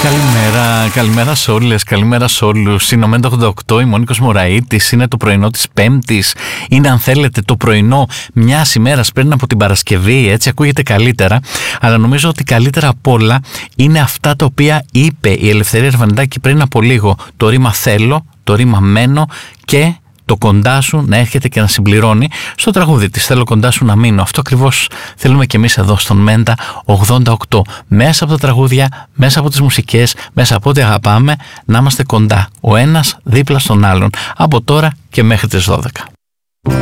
Καλημέρα σε όλες, καλημέρα σε όλους. Είναι ο Μέντα 88, η Μονίκος Μωραΐτης, είναι το πρωινό της Πέμπτης. Είναι, αν θέλετε, το πρωινό μιας ημέρας πριν από την Παρασκευή, έτσι ακούγεται καλύτερα. Αλλά νομίζω ότι καλύτερα απ' όλα είναι αυτά τα οποία είπε η Ελευθερία Ερβανιτάκη πριν από λίγο. Το ρήμα θέλω, το ρήμα μένω και το κοντά σου να έρχεται και να συμπληρώνει στο τραγούδι της «Θέλω κοντά σου να μείνω». Αυτό ακριβώς θέλουμε και εμείς εδώ στον Μέντα 88. Μέσα από τα τραγούδια, μέσα από τις μουσικές, μέσα από ό,τι αγαπάμε, να είμαστε κοντά ο ένας δίπλα στον άλλον. Από τώρα και μέχρι τις 12.